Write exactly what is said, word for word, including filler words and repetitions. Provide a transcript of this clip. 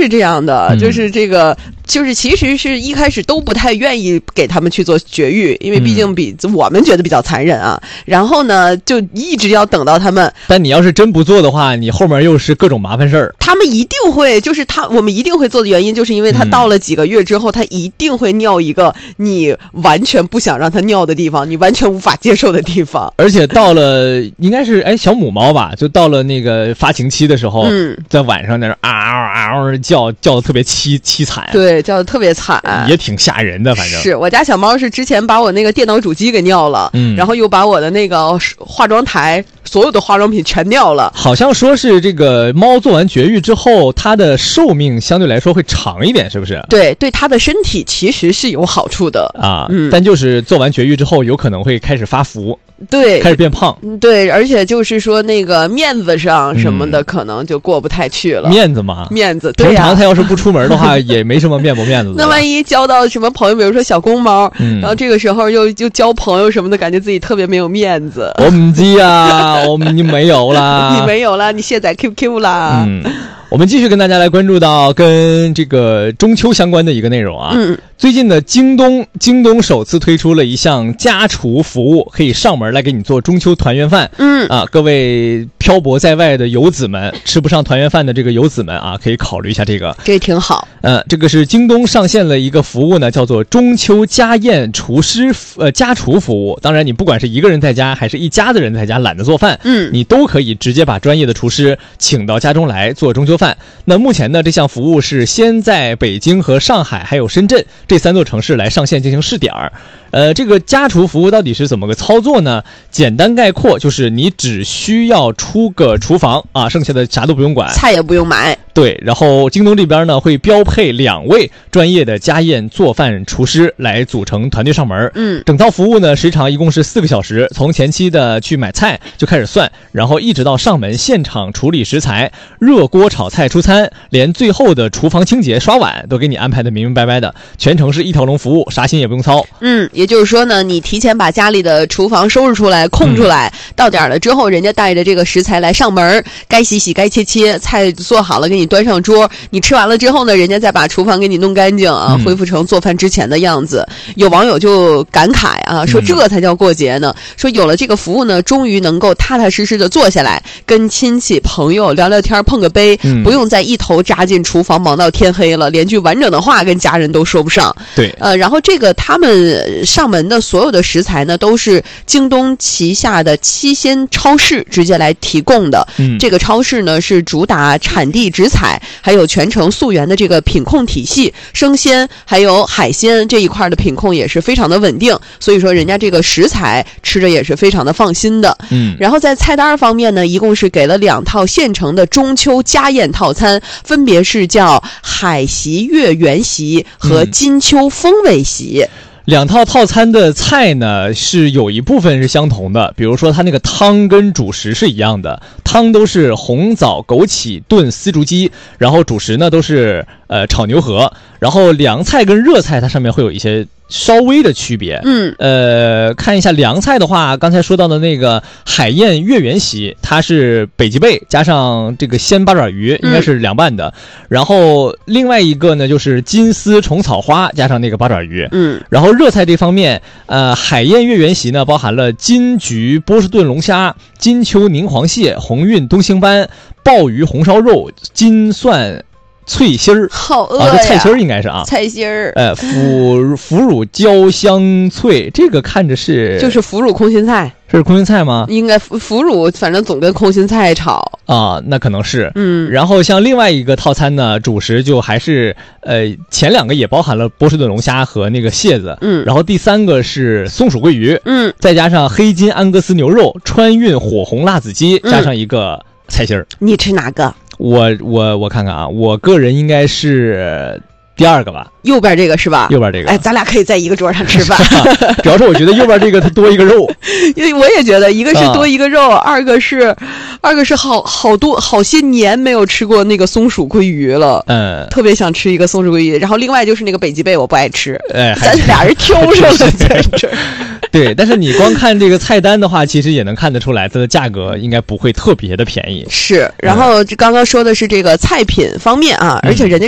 是这样的， 嗯、 就是这个。就是其实是一开始都不太愿意给他们去做绝育，因为毕竟比、嗯、我们觉得比较残忍啊。然后呢，就一直要等到他们。 但你要是真不做的话，你后面又是各种麻烦事儿。 他们一定会，就是他，我们一定会做的原因，就是因为他到了几个月之后，嗯、他一定会尿一个你完全不想让他尿的地方，你完全无法接受的地方。 而且到了应该是哎小母猫吧，就到了那个发情期的时候，嗯、在晚上那儿嗷嗷嗷叫，叫的特别凄凄惨。 对。叫的特别惨， 也挺吓人的，反正是我家小猫是之前把我那个电脑主机给尿了，嗯，然后又把我的那个化妆台所有的化妆品全尿了。 好像说是这个猫做完绝育之后，它的寿命相对来说会长一点，是不是？ 对，对它的身体其实是有好处的啊，嗯，但就是做完绝育之后，有可能会开始发福。 对， 开始变胖。 对，而且就是说那个面子上什么的，嗯、可能就过不太去了。 面子嘛， 面子。对呀、 平常他要是不出门的话，也没什么面不面子的。 那万一交到什么朋友，比如说小公猫，嗯、然后这个时候又又交朋友什么的，感觉自己特别没有面子。 我唔知啊，我们你没有啦， 你没有啦，你卸载 Q Q 啦。 嗯。我们继续跟大家来关注到跟这个中秋相关的一个内容啊。嗯，最近呢，京东京东首次推出了一项家厨服务，可以上门来给你做中秋团圆饭。嗯啊，各位漂泊在外的游子们，吃不上团圆饭的这个游子们啊，可以考虑一下这个， 这挺好。 呃，这个是京东上线了一个服务呢，叫做中秋家宴厨师呃家厨服务。当然，你不管是一个人在家，还是一家子人在家懒得做饭，嗯，你都可以直接把专业的厨师请到家中来做中秋饭。那目前呢，这项服务是先在北京和上海还有深圳这三座城市来上线进行试点儿。呃，这个家厨服务到底是怎么个操作呢？简单概括就是你只需要出个厨房啊，剩下的啥都不用管， 菜也不用买。 对，然后京东这边呢会标配两位专业的家宴做饭厨师来组成团队上门。嗯，整套服务呢时长一共是四个小时，从前期的去买菜就开始算，然后一直到上门现场处理食材、热锅炒菜出餐，连最后的厨房清洁、刷碗都给你安排的明明白白的，全程是一条龙服务，啥心也不用操。 嗯，也就是说呢，你提前把家里的厨房收拾出来、空出来，嗯、到点了之后，人家带着这个食材来上门，该洗洗、该切切，菜做好了给你端上桌。你吃完了之后呢，人家再把厨房给你弄干净啊，恢复成做饭之前的样子。嗯、有网友就感慨啊，说这才叫过节呢。嗯、说有了这个服务呢，终于能够踏踏实实的坐下来，跟亲戚朋友聊聊天、碰个杯，嗯、不用再一头扎进厨房忙到天黑了，连句完整的话跟家人都说不上。 对， 呃，然后这个他们上门的所有的食材呢，都是京东旗下的七鲜超市直接来提供的。嗯，这个超市呢是主打产地直采，还有全程溯源的这个品控体系，生鲜还有海鲜这一块的品控也是非常的稳定，所以说人家这个食材吃着也是非常的放心的。嗯，然后在菜单方面呢，一共是给了两套现成的中秋家宴套餐，分别是叫海席月圆席和金秋风味席。嗯， 两套套餐的菜呢是有一部分是相同的，比如说它那个汤跟主食是一样的，汤都是红枣枸杞炖丝竹鸡，然后主食呢都是呃炒牛河，然后凉菜跟热菜它上面会有一些稍微的区别。嗯，呃，看一下凉菜的话，刚才说到的那个海燕月圆席，它是北极贝加上这个鲜八爪鱼，应该是凉拌的。嗯、然后另外一个呢，就是金丝虫草花加上那个八爪鱼。嗯，然后热菜这方面，呃，海燕月圆席呢，包含了金桔波士顿龙虾、金秋柠黄蟹、红运东星斑、鲍鱼红烧肉、金蒜脆心儿， 好饿呀！ 啊，这菜心儿应该是啊， 菜心儿。 呃，腐腐乳焦香脆，这个看着是就是腐乳空心菜， 这是空心菜吗？ 应该腐腐乳，反正总跟空心菜炒啊，那可能是。嗯，然后像另外一个套餐呢，主食就还是呃前两个也包含了波士顿龙虾和那个蟹子，嗯，然后第三个是松鼠桂鱼，嗯，再加上黑金安格斯牛肉、川韵火红辣子鸡，加上一个菜心儿。 你吃哪个？ 我我我看看啊，我个人应该是第二个吧， 右边这个是吧？ 右边这个， 哎，咱俩可以在一个桌上吃饭。 主要是我觉得右边这个它多一个肉， 因为我也觉得一个是多一个肉，啊、二个是，二个是好好多好些年没有吃过那个松鼠桂鱼了，嗯，特别想吃一个松鼠桂鱼。然后另外就是那个北极贝，我不爱吃，哎，咱俩人挑上了在这儿。 对，但是你光看这个菜单的话，其实也能看得出来，它的价格应该不会特别的便宜。 是，然后刚刚说的是这个菜品方面啊，嗯、而且人家